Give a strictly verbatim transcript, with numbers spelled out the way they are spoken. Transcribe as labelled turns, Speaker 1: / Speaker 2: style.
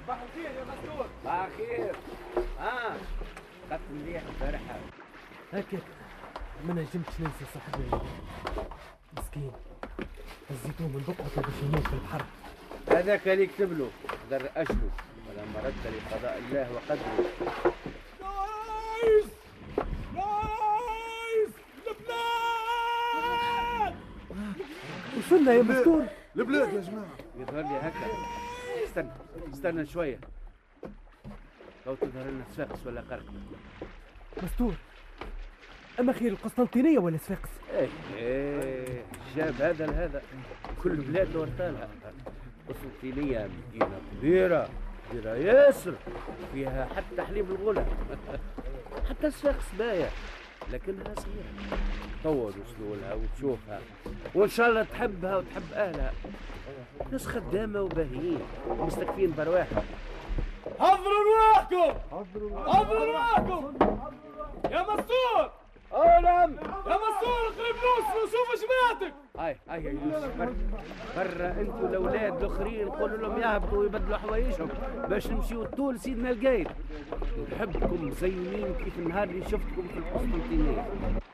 Speaker 1: صباح الخير يا مستور.
Speaker 2: صباح الخير. اه خدت مليح البارحة.
Speaker 3: هكاك ما نجمتش ننسى صاحبي مسكين، هزيتوه من بقعته باش يموت في البحر.
Speaker 2: هذاك اللي يكتب له در أجله ولما رد لقضاء الله وقدره.
Speaker 1: نايس نايس البلاد.
Speaker 3: وصلنا يا مستور.
Speaker 4: البلاد يا جماعة.
Speaker 2: يظهر لي هكا. استنى استنى شوية، لو تظهر لنا صفاقس ولا قرق.
Speaker 3: مستور، أما خير القسطنطينية ولا صفاقس؟
Speaker 2: ايه ايه جاب هذا لهذا، كل بلاد ورثالها. قسطنطينية مدينة كبيرة كبيرة ياسر، فيها حتى حليب الغلة. حتى صفاقس باية لكنها صغيرة، طول وصلولها وتشوفها وإن شاء الله تحبها وتحب أهلها. ناس خدامة وباهيين ومستكفين برواحهم.
Speaker 1: حضروا رواحكم حضروا رواحكم يا مستور.
Speaker 2: اه نعم
Speaker 1: يا مستور قريب نوصلوا شوف جماعتك.
Speaker 2: هاي هاي يا يوسف، برا برا انتوا الاولاد الاخرين قولوا لهم يهبطوا ويبدلوا حوايجهم باش نمشيو طول سيدنا القايد. نحبكم زينين كيف النهار اللي شفتكم في القسطنطينية.